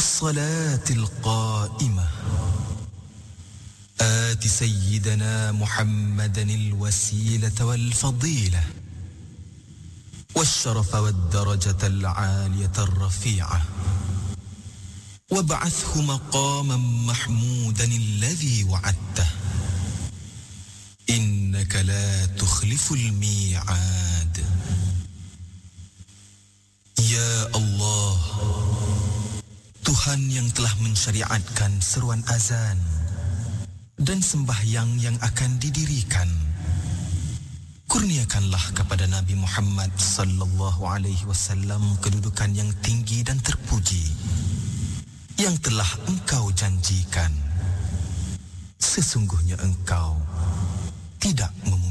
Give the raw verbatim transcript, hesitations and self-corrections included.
والصلاة القائمة آت سيدنا محمدا الوسيلة والفضيلة والشرف والدرجة العالية الرفيعة وابعثه مقاما محمودا الذي وعدته إنك لا تخلف الميعاد. Ya Allah, Tuhan yang telah mensyariatkan seruan azan dan sembahyang yang akan didirikan, kurniakanlah kepada Nabi Muhammad sallallahu alaihi wasallam kedudukan yang tinggi dan terpuji yang telah engkau janjikan. Sesungguhnya engkau tidak mem